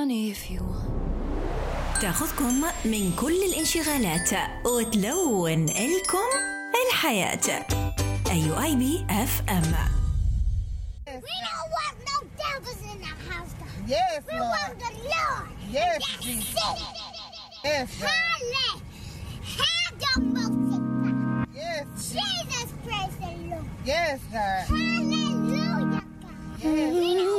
If you want. تاخذكم من كل الانشغالات وتلون لكم الحياة. AUIB FM. We don't want no devils in the house. Yes, we Lord. want the Lord. Yes, That's Jesus. it. Yes, God. Yes, Jesus, praise the Lord. yes, God. Hallelujah, God. Yes. We